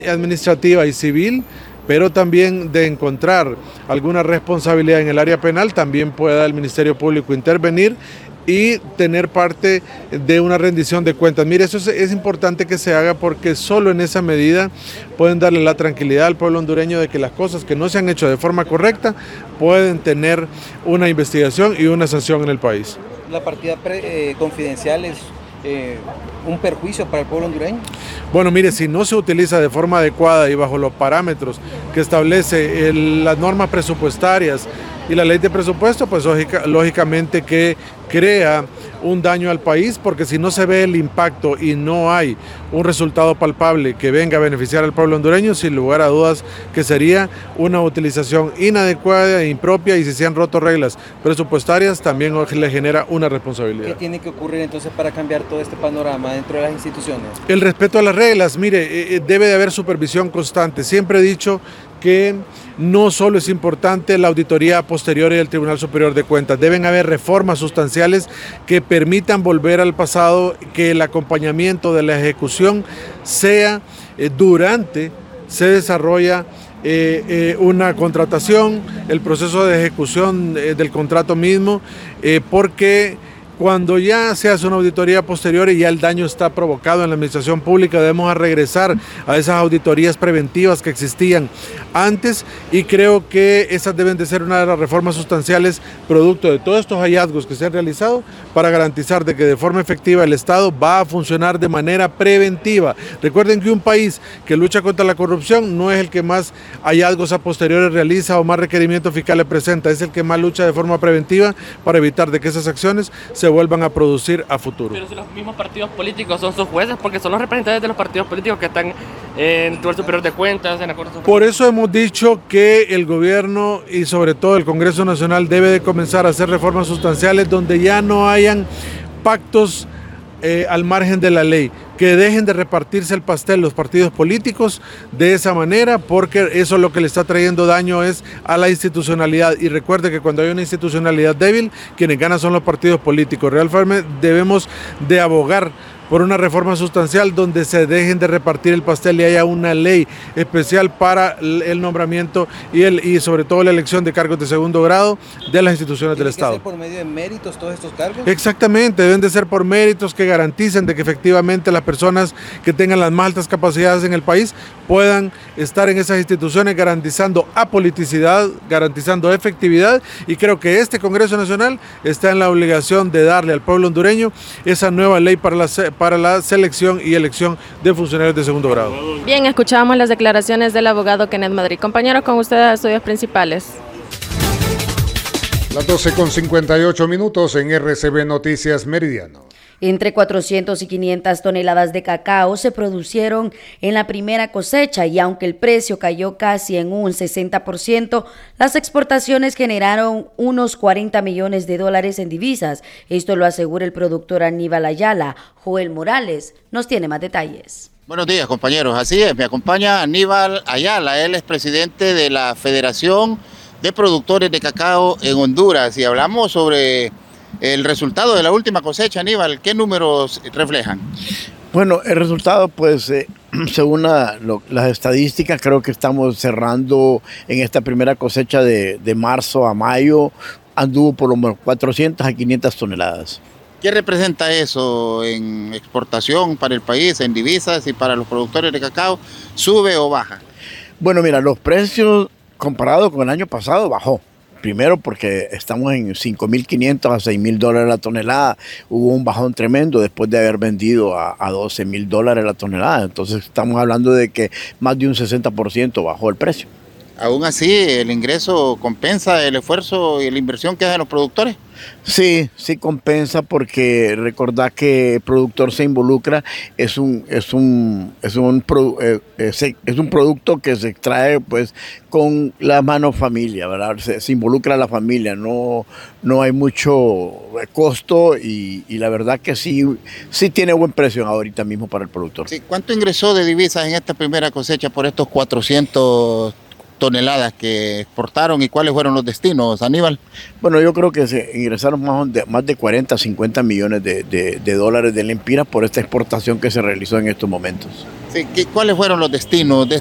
administrativa y civil, pero también de encontrar alguna responsabilidad en el área penal, también pueda el Ministerio Público intervenir y tener parte de una rendición de cuentas. Mire, eso es importante que se haga porque solo en esa medida pueden darle la tranquilidad al pueblo hondureño de que las cosas que no se han hecho de forma correcta pueden tener una investigación y una sanción en el país. La partida confidencial es un perjuicio para el pueblo hondureño. Bueno, mire, si no se utiliza de forma adecuada y bajo los parámetros que establece las normas presupuestarias y la ley de presupuesto, pues lógicamente que crea un daño al país, porque si no se ve el impacto y no hay un resultado palpable que venga a beneficiar al pueblo hondureño, sin lugar a dudas que sería una utilización inadecuada e impropia, y si se han roto reglas presupuestarias también le genera una responsabilidad. ¿Qué tiene que ocurrir entonces para cambiar todo este panorama dentro de las instituciones? El respeto a las reglas, mire, debe de haber supervisión constante. Siempre he dicho que no solo es importante la auditoría posterior y el Tribunal Superior de Cuentas, deben haber reformas sustanciales que permitan volver al pasado, que el acompañamiento de la ejecución sea durante, se desarrolla una contratación, el proceso de ejecución del contrato mismo, porque cuando ya se hace una auditoría posterior y ya el daño está provocado en la administración pública, debemos regresar a esas auditorías preventivas que existían antes, y creo que esas deben de ser una de las reformas sustanciales producto de todos estos hallazgos que se han realizado para garantizar de que de forma efectiva el Estado va a funcionar de manera preventiva. Recuerden que un país que lucha contra la corrupción no es el que más hallazgos a posteriores realiza o más requerimientos fiscales presenta, es el que más lucha de forma preventiva para evitar de que esas acciones se vuelvan a producir a futuro. Pero si los mismos partidos políticos son sus jueces, porque son los representantes de los partidos políticos que están en el Tribunal Superior de Cuentas, en la Corte Suprema. Por eso hemos dicho que el gobierno y sobre todo el Congreso Nacional debe de comenzar a hacer reformas sustanciales donde ya no hayan pactos al margen de la ley, que dejen de repartirse el pastel los partidos políticos de esa manera, porque eso lo que le está trayendo daño es a la institucionalidad. Y recuerde que cuando hay una institucionalidad débil, quienes ganan son los partidos políticos. Realmente debemos de abogar por una reforma sustancial donde se dejen de repartir el pastel y haya una ley especial para el nombramiento y sobre todo la elección de cargos de segundo grado de las instituciones del Estado. ¿Tiene que ser por medio de méritos todos estos cargos? Exactamente, deben de ser por méritos que garanticen de que efectivamente las personas que tengan las más altas capacidades en el país puedan estar en esas instituciones garantizando apoliticidad, garantizando efectividad, y creo que este Congreso Nacional está en la obligación de darle al pueblo hondureño esa nueva ley para la selección y elección de funcionarios de segundo grado. Bien, escuchamos las declaraciones del abogado Kenneth Madrid. Compañeros, con ustedes estudios principales. Las 12:58 en RCB Noticias Meridiano. Entre 400 y 500 toneladas de cacao se produjeron en la primera cosecha, y aunque el precio cayó casi en un 60%, las exportaciones generaron unos 40 millones de dólares en divisas. Esto lo asegura el productor Aníbal Ayala. Joel Morales nos tiene más detalles. Buenos días, compañeros. Así es, me acompaña Aníbal Ayala. Él es presidente de la Federación de Productores de Cacao en Honduras, y hablamos sobre el resultado de la última cosecha. Aníbal, ¿qué números reflejan? Bueno, el resultado, pues, según las estadísticas, creo que estamos cerrando en esta primera cosecha de marzo a mayo, anduvo por lo menos 400 a 500 toneladas. ¿Qué representa eso en exportación para el país, en divisas y para los productores de cacao? ¿Sube o baja? Bueno, mira, los precios comparados con el año pasado bajó. Primero porque estamos en 5.500 a 6.000 la tonelada. Hubo un bajón tremendo después de haber vendido a 12.000 la tonelada. Entonces estamos hablando de que más de un 60% bajó el precio. Aún así, ¿el ingreso compensa el esfuerzo y la inversión que hacen los productores? Sí compensa, porque recordad que el productor se involucra, es un producto que se extrae pues con la mano familia, ¿verdad? Se involucra a la familia, no hay mucho costo, y la verdad que sí tiene buen precio ahorita mismo para el productor. Sí, ¿cuánto ingresó de divisas en esta primera cosecha por estos 400 toneladas que exportaron y cuáles fueron los destinos, Aníbal? Bueno, yo creo que se ingresaron más de 40, 50 millones de dólares de lempiras por esta exportación que se realizó en estos momentos. Sí, ¿cuáles fueron los destinos de